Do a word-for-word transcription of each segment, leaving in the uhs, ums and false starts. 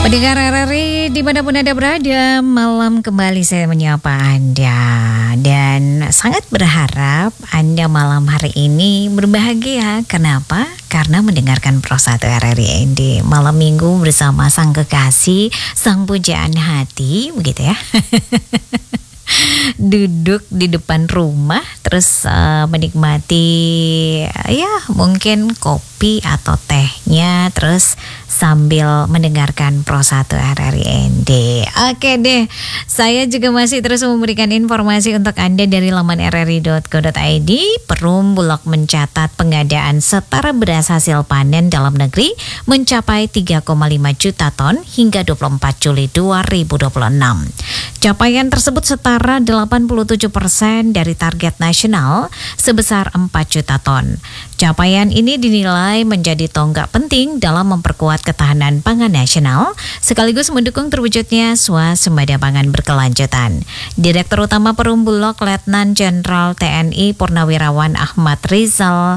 Pendengar R R I dimanapun Anda berada, malam kembali saya menyapa Anda. Dan sangat berharap Anda malam hari ini berbahagia. Kenapa? Karena mendengarkan Pro satu R R I N D malam minggu bersama sang kekasih, sang pujaan hati, begitu ya. Duduk di depan rumah terus uh, menikmati ya mungkin kopi atau tehnya, terus sambil mendengarkan Pro satu R R I N D. Oke deh, saya juga masih terus memberikan informasi untuk Anda dari laman r r i dot co dot i d. Perum Bulog mencatat pengadaan setara beras hasil panen dalam negeri mencapai tiga koma lima juta ton hingga dua puluh empat Juli dua ribu dua puluh enam. Capaian tersebut setara delapan puluh tujuh persen dari target nasional sebesar empat juta ton. Capaian ini dinilai menjadi tonggak penting dalam memperkuat ketahanan pangan nasional sekaligus mendukung terwujudnya swasembada pangan berkelanjutan. Direktur Utama Perum Bulog Letnan Jenderal T N I Purnawirawan Ahmad Rizal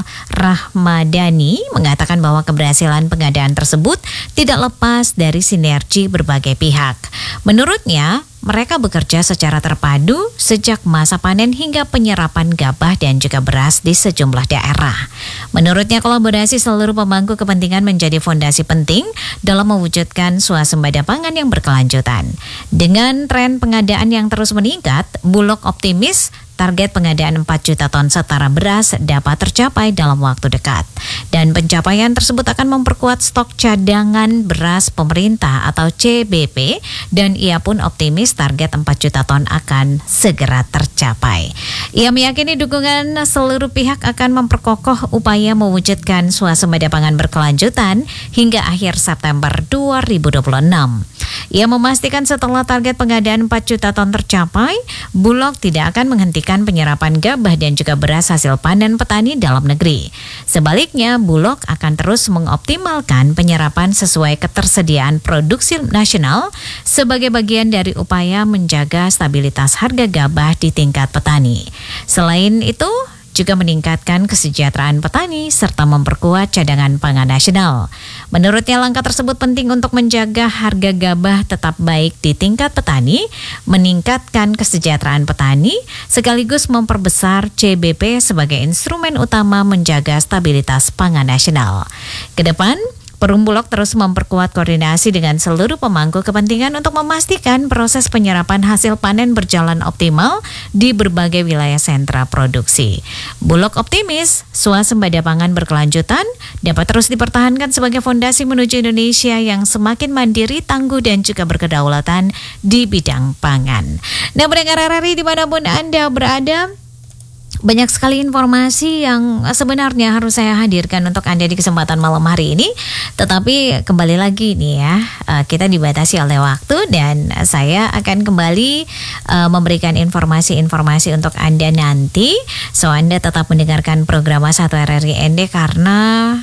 Rahmadani mengatakan bahwa keberhasilan pengadaan tersebut tidak lepas dari sinergi berbagai pihak. Menurutnya, mereka bekerja secara terpadu sejak masa panen hingga penyerapan gabah dan juga beras di sejumlah daerah. Menurutnya, kolaborasi seluruh pemangku kepentingan menjadi fondasi penting dalam mewujudkan swasembada pangan yang berkelanjutan. Dengan tren pengadaan yang terus meningkat, Bulog optimis target pengadaan empat juta ton setara beras dapat tercapai dalam waktu dekat. Dan pencapaian tersebut akan memperkuat stok cadangan beras pemerintah atau C B P, dan ia pun optimis target empat juta ton akan segera tercapai. Ia meyakini dukungan seluruh pihak akan memperkokoh upaya mewujudkan swasembada pangan berkelanjutan hingga akhir September dua ribu dua puluh enam. Ia memastikan setelah target pengadaan empat juta ton tercapai, Bulog tidak akan menghentikan penyerapan gabah dan juga beras hasil panen petani dalam negeri. Sebaliknya, Bulog akan terus mengoptimalkan penyerapan sesuai ketersediaan produksi nasional sebagai bagian dari upaya menjaga stabilitas harga gabah di tingkat petani. Selain itu, juga meningkatkan kesejahteraan petani serta memperkuat cadangan pangan nasional. Menurutnya, langkah tersebut penting untuk menjaga harga gabah tetap baik di tingkat petani, meningkatkan kesejahteraan petani, sekaligus memperbesar C B P sebagai instrumen utama menjaga stabilitas pangan nasional. Kedepan, Perum Bulog terus memperkuat koordinasi dengan seluruh pemangku kepentingan untuk memastikan proses penyerapan hasil panen berjalan optimal di berbagai wilayah sentra produksi. Bulog optimis swasembada pangan berkelanjutan dapat terus dipertahankan sebagai fondasi menuju Indonesia yang semakin mandiri, tangguh, dan juga berkedaulatan di bidang pangan. Nah, pendengar R R I dimanapun Anda berada, banyak sekali informasi yang sebenarnya harus saya hadirkan untuk Anda di kesempatan malam hari ini. Tetapi kembali lagi nih ya, kita dibatasi oleh waktu dan saya akan kembali uh, memberikan informasi-informasi untuk Anda nanti. So, Anda tetap mendengarkan program satu R R I N D karena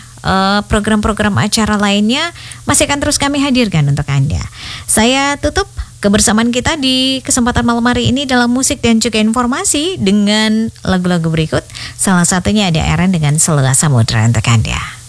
uh, program-program acara lainnya masih akan terus kami hadirkan untuk Anda. Saya tutup kebersamaan kita di kesempatan malam hari ini dalam musik dan juga informasi dengan lagu-lagu berikut. Salah satunya ada Eren dengan Seluas Samudra untuk Anda.